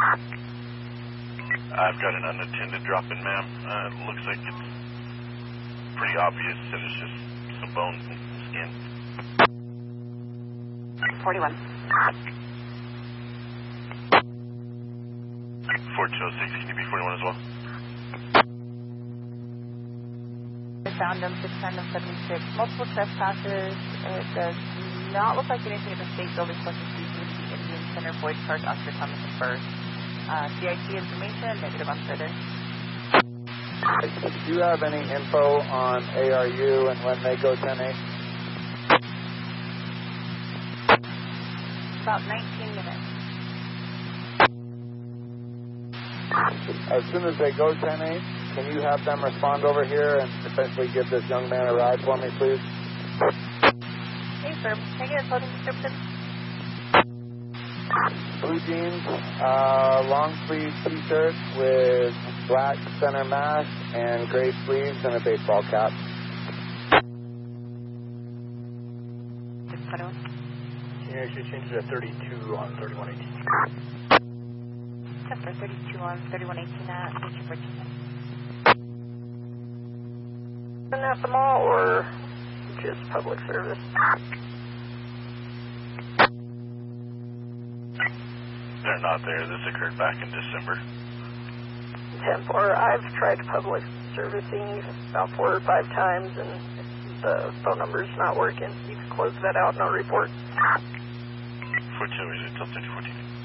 I've got an unattended drop-in, ma'am. It looks like it's pretty obvious that it's just some bones and skin. 41. 4206, can you be 41 as well? I found them 610-76. Multiple trespasses. It does not look like anything at the state building plus the Indian Center, Boyd Park, Oscar Thomas and First. CIC information, negative on further. Do you have any info on ARU and when they go 10-8? About 19 minutes. As soon as they go 10-8, can you have them respond over here and essentially give this young man a ride for me, please? Hey, sir. Can I get a clothing description? Blue jeans, long sleeve t-shirt with black center mask and gray sleeves and a baseball cap. 621. Can you actually change it to 32 on 3118? Chester 32 on 3118 at 214. At the mall or just public service? They're not there. This occurred back in December. 10-4. I've tried public servicing about 4 or 5 times and the phone number's not working. You can close that out, no report. 42 is until 3014.